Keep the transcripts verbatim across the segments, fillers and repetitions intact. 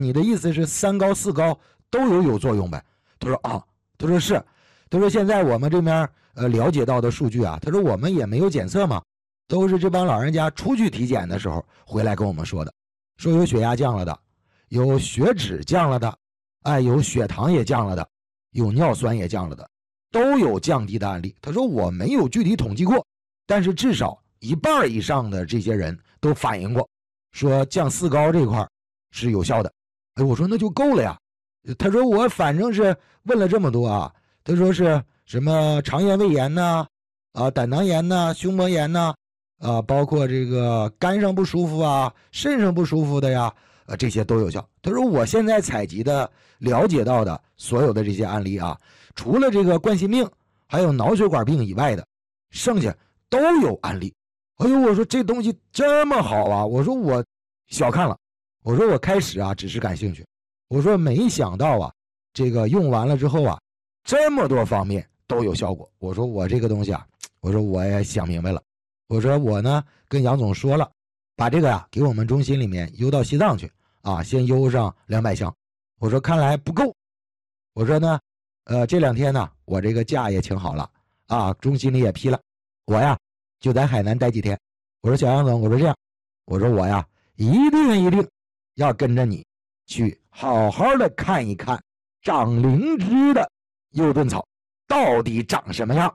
你的意思是三高四高都有有作用呗？他说啊，他说是，他说现在我们这边呃了解到的数据啊，他说我们也没有检测嘛，都是这帮老人家出去体检的时候回来跟我们说的，说有血压降了的，有血脂降了的，哎，有血糖也降了的，有尿酸也降了的，都有降低的案例。他说我没有具体统计过，但是至少一半以上的这些人都反映过，说降四高这块是有效的。哎，我说那就够了呀。他说我反正是问了这么多啊，他说是什么肠炎、胃炎呐，啊，胆囊炎呐，胸膜炎呐，啊，包括这个肝上不舒服啊，肾上不舒服的呀，啊，这些都有效。他说我现在采集的、了解到的所有的这些案例啊，除了这个冠心病还有脑血管病以外的，剩下都有案例。哎呦，我说这东西这么好啊！我说我小看了，我说我开始啊只是感兴趣，我说没想到啊，这个用完了之后啊，这么多方面都有效果。我说我这个东西啊，我说我也想明白了。我说我呢跟杨总说了，把这个呀、啊、给我们中心里面邮到西藏去啊，先邮上两百箱。我说看来不够，我说呢，呃这两天呢我这个假也请好了啊，中心里也批了，我呀就在海南待几天。我说小杨总，我说这样，我说我呀一定一定要跟着你去好好的看一看长灵芝的幽顿草到底长什么样。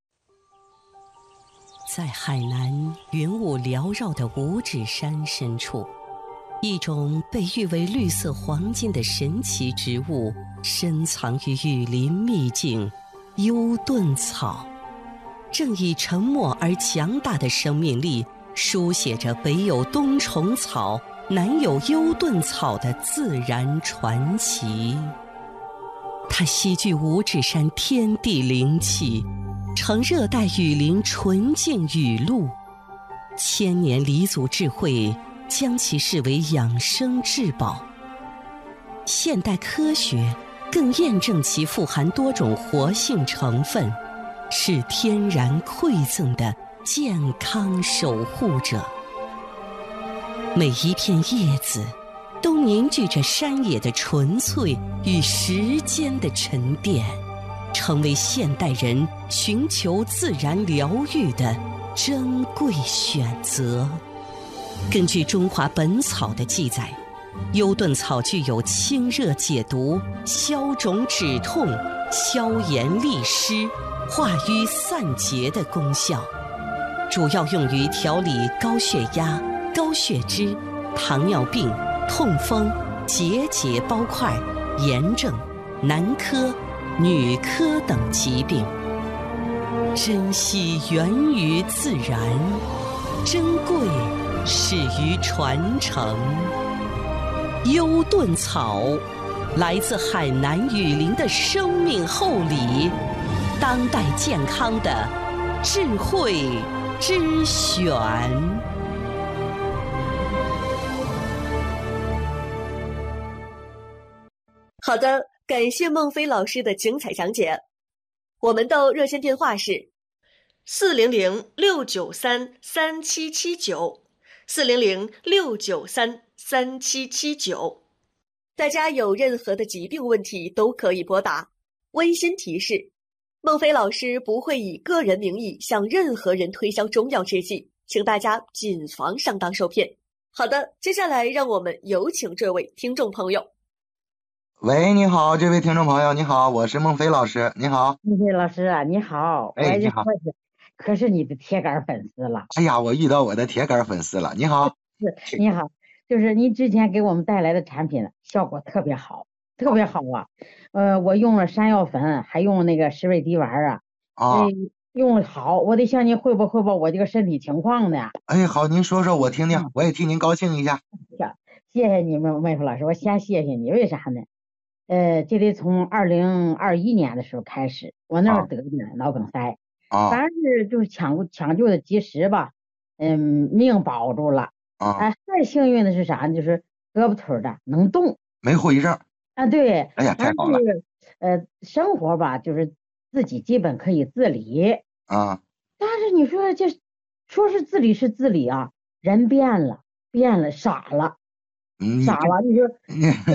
在海南云雾缭绕的五指山深处，一种被誉为绿色黄金的神奇植物深藏于雨林秘境幽顿草，正以沉默而强大的生命力书写着北有冬虫草，南有幽顿草的自然传奇。它吸聚五指山天地灵气，呈热带雨林纯净雨露，千年黎族智慧将其视为养生至宝。现代科学更验证其富含多种活性成分，是天然馈赠的健康守护者。每一片叶子都凝聚着山野的纯粹与时间的沉淀，成为现代人寻求自然疗愈的珍贵选择。根据《中华本草》的记载，幽顿草具有清热解毒、消肿止痛、消炎利湿、化瘀散结的功效，主要用于调理高血压、高血脂、糖尿病、痛风、结节包块、炎症、男科、女科等疾病。珍惜源于自然，珍贵始于传承。幽顿草来自海南雨林的生命厚礼，当代健康的智慧之选。 好的，感谢孟非老师的精彩讲解。我们的热线电话是四零零六九三三七七九，四零零六九三三七七九。大家有任何的疾病问题都可以拨打。温馨提示：孟非老师不会以个人名义向任何人推销中药制剂，请大家谨防上当受骗。好的，接下来让我们有请这位听众朋友。 喂，你好，这位听众朋友，你好，我是孟非老师，你好。 孟非老师啊，你好， 哎，你好， 可是你的铁杆粉丝了。 哎呀，我遇到我的铁杆粉丝了，你好。 是，你好，就是您之前给我们带来的产品效果特别好，特别好啊。呃，我用了山药粉，还用那个石瑞滴丸啊， 啊、 呃，用了好，我得向您汇报汇报我这个身体情况呢。 哎，好，您说说我听听，我也替您高兴一下。 谢谢你们，孟非老师，我先谢谢你，为啥呢？呃，这得从二零二一年的时候开始，我那儿得的脑梗塞， 啊， 反正是就是抢抢救的及时吧，嗯，命保住了。 啊， 哎，太幸运的是啥呢？就是胳膊腿的能动， 没后遗症。 啊，对， 哎呀，太好了。 呃，生活吧，就是自己基本可以自理啊， 但是你说这说是自理是自理啊，人变了，变了，傻了， 嗯， 傻了，你说。